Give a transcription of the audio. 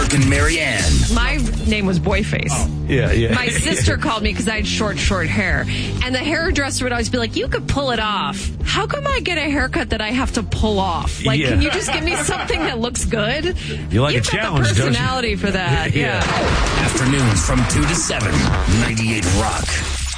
Brooke and Marianne. My name was Boyface. Oh, yeah. My sister called me because I had short hair. And the hairdresser would always be like, you could pull it off. How come I get a haircut that I have to pull off? Like, can you just give me something that looks good? You like You've a challenge, got the personality for that. Yeah. Afternoons from 2 to 7, 98 Rock.